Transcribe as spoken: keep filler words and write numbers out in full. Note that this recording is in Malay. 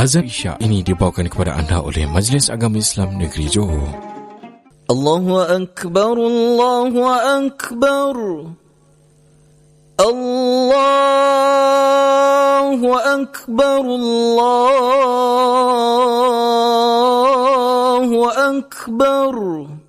Azan Isya ini dibawakan kepada anda oleh Majlis Agama Islam Negeri Johor. Allahu Akbar, Allahu Akbar, Allahu Akbar, Allahu Akbar.